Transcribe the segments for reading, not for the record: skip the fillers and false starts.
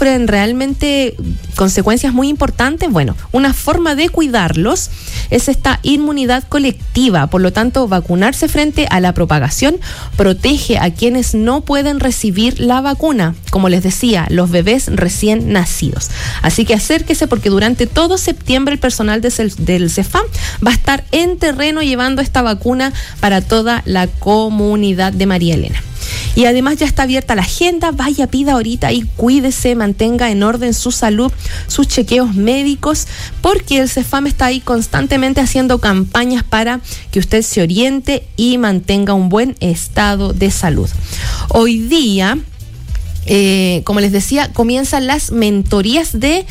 sufren realmente consecuencias muy importantes. Bueno, una forma de cuidarlos es esta inmunidad colectiva. Por lo tanto, vacunarse frente a la propagación protege a quienes no pueden recibir la vacuna. Como les decía, los bebés recién nacidos. Así que acérquese, porque durante todo septiembre el personal del CEFAM va a estar en terreno llevando esta vacuna para toda la comunidad de María Elena. Y además ya está abierta la agenda. Vaya, pida ahorita y cuídese, mantenga en orden su salud, sus chequeos médicos, porque el CEFAM está ahí constantemente haciendo campañas para que usted se oriente y mantenga un buen estado de salud. Hoy día, como les decía, comienzan las mentorías de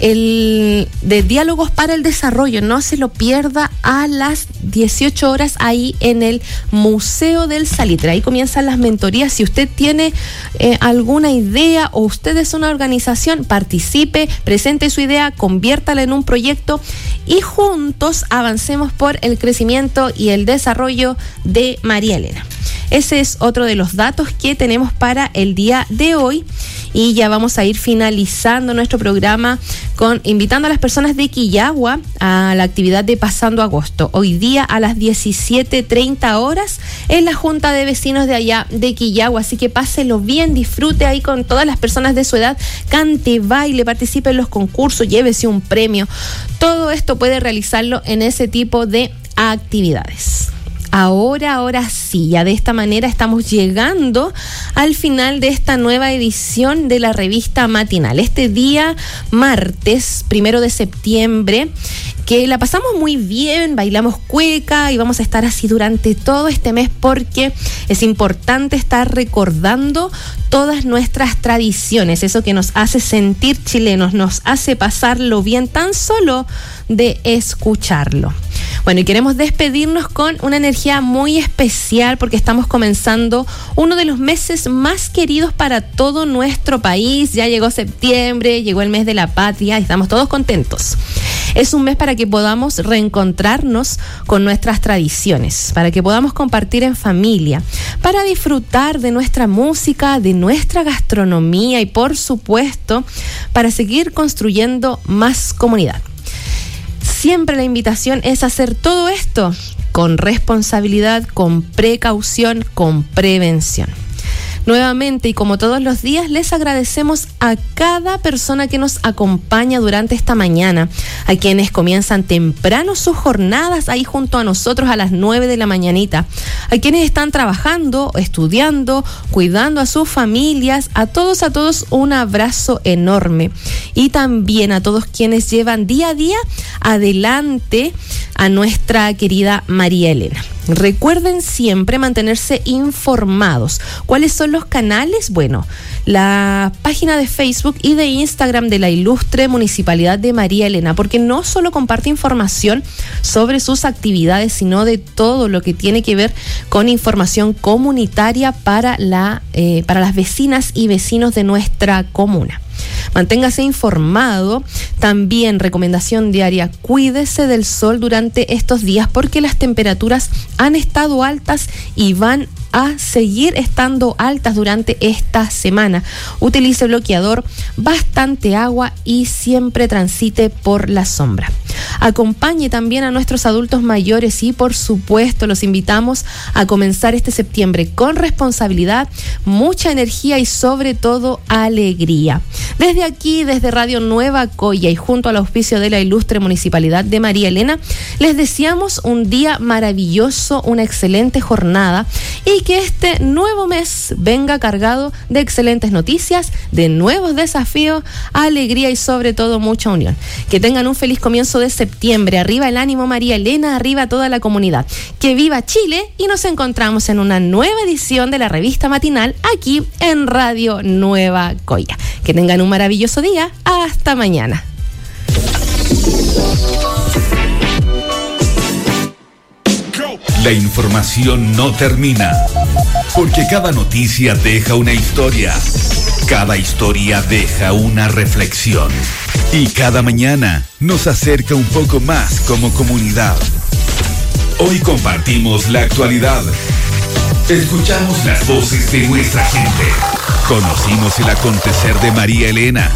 diálogos para el desarrollo. No se lo pierda, a las 18 horas ahí en el Museo del Salitre. Ahí comienzan las mentorías. Si usted tiene alguna idea o usted es una organización, participe, presente su idea, conviértala en un proyecto y juntos avancemos por el crecimiento y el desarrollo de María Elena. Ese es otro de los datos que tenemos para el día de hoy, y ya vamos a ir finalizando nuestro programa invitando a las personas de Quillagua a la actividad de Pasando Agosto. Hoy día a las 17:30 horas en la Junta de Vecinos de allá de Quillagua, así que páselo bien, disfrute ahí con todas las personas de su edad, cante, baile, participe en los concursos, llévese un premio. Todo esto puede realizarlo en ese tipo de actividades. Ahora sí, ya de esta manera estamos llegando al final de esta nueva edición de la revista matinal. Este día martes 1 de septiembre, que la pasamos muy bien, bailamos cueca y vamos a estar así durante todo este mes, porque es importante estar recordando todas nuestras tradiciones, eso que nos hace sentir chilenos, nos hace pasarlo bien tan solo de escucharlo. Bueno, y queremos despedirnos con una energía muy especial, porque estamos comenzando uno de los meses más queridos para todo nuestro país. Ya llegó septiembre, llegó el mes de la patria y estamos todos contentos. Es un mes para que podamos reencontrarnos con nuestras tradiciones, para que podamos compartir en familia, para disfrutar de nuestra música, de nuestra gastronomía y, por supuesto, para seguir construyendo más comunidad. Siempre la invitación es hacer todo esto con responsabilidad, con precaución, con prevención. Nuevamente, y como todos los días, les agradecemos a cada persona que nos acompaña durante esta mañana, a quienes comienzan temprano sus jornadas ahí junto a nosotros a las 9 de la mañanita, a quienes están trabajando, estudiando, cuidando a sus familias. A todos un abrazo enorme, y también a todos quienes llevan día a día adelante a nuestra querida María Elena. Recuerden siempre mantenerse informados. ¿Cuáles son los canales? Bueno, la página de Facebook y de Instagram de la ilustre Municipalidad de María Elena, porque no solo comparte información sobre sus actividades, sino de todo lo que tiene que ver con información comunitaria para las vecinas y vecinos de nuestra comuna. Manténgase informado. También recomendación diaria: cuídese del sol durante estos días, porque las temperaturas han estado altas y van a seguir estando altas durante esta semana. Utilice bloqueador, bastante agua y siempre transite por la sombra. Acompañe también a nuestros adultos mayores y, por supuesto, los invitamos a comenzar este septiembre con responsabilidad, mucha energía y, sobre todo, alegría. Desde aquí, desde Radio Nueva Coya y junto al auspicio de la ilustre Municipalidad de María Elena, les deseamos un día maravilloso, una excelente jornada, y que este nuevo mes venga cargado de excelentes noticias, de nuevos desafíos, alegría y, sobre todo, mucha unión. Que tengan un feliz comienzo de septiembre. Arriba el ánimo, María Elena, arriba toda la comunidad. Que viva Chile, y nos encontramos en una nueva edición de la revista matinal aquí en Radio Nueva Coya. Que tengan un maravilloso día. Hasta mañana. La información no termina, porque cada noticia deja una historia, cada historia deja una reflexión, y cada mañana nos acerca un poco más como comunidad. Hoy compartimos la actualidad, escuchamos las voces de nuestra gente, conocimos el acontecer de María Elena,